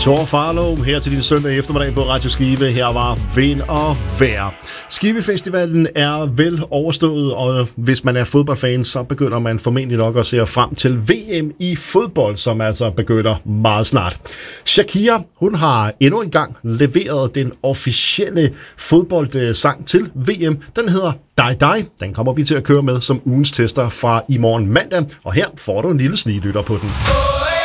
Tor Farlow her til din søndag eftermiddag på Radio Skive. Her var Vind og Vejr. Skivefestivalen er vel overstået, og hvis man er fodboldfan, så begynder man formentlig nok at se frem til VM i fodbold, som altså begynder meget snart. Shakira, hun har endnu en gang leveret den officielle fodboldsang til VM. Den hedder Die Die. Den kommer vi til at køre med som ugens tester fra i morgen mandag, og her får du en lille sniglytter på den.